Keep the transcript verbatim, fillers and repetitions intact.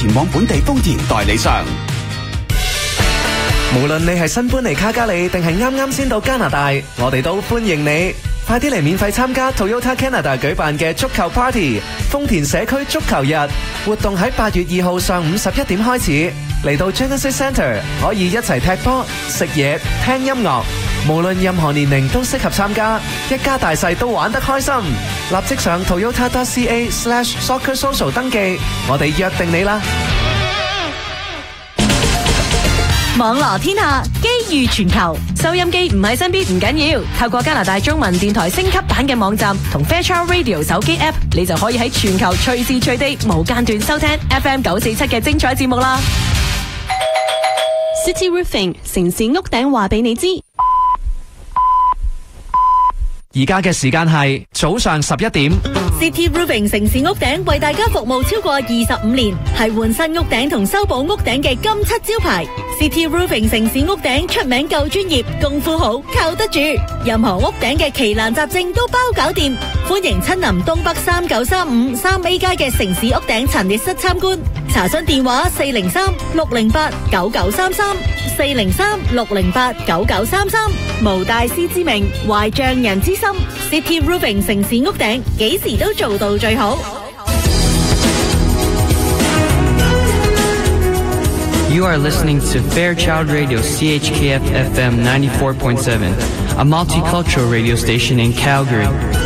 往本地豐田代理商。 無論你係新搬嚟卡加里定係啱啱先到加拿大，我哋都歡迎你。快啲嚟免費參加 Toyota Canada 舉辦嘅足球 Party 豐田社區足球日活動，喺八月二號上午十一點開始。嚟到 Genesis Centre 可以一齊踢波、食嘢、聽音樂，無論任何年齡都適合參加，一家大細都玩得開心。立即上 toyota.ca slash soccer social 登記，我哋約定你啦！ 網羅天下，機遇全球。收音機唔喺身邊唔緊要，透過加拿大中文電台升級版嘅網站同 Fairchild Radio 手機 App， 你就可以喺全球隨時隨地無間斷收聽 F M 九四七嘅精彩節目啦。City Roofing 城市屋頂話俾你知。 而家嘅時間係早上十一點。 City Roofing 城市屋頂為大家服務超過二十五年，係換新屋頂同修補屋頂嘅金漆招牌。City Roofing 城市屋頂出名夠專業，功夫好，靠得住。任何屋頂嘅奇難雜症都包搞掂。歡迎親臨東北三九三五三 A 街嘅城市屋頂陳列室參觀。查詢電話四零三六零八九九三三四零三六零八九九三三。無大師之名，懷匠人之心。City Roofing 城市屋頂幾時都做到最好。 You are listening to Fairchild Radio C H K F F M ninety-four point seven, a multicultural radio station in Calgary.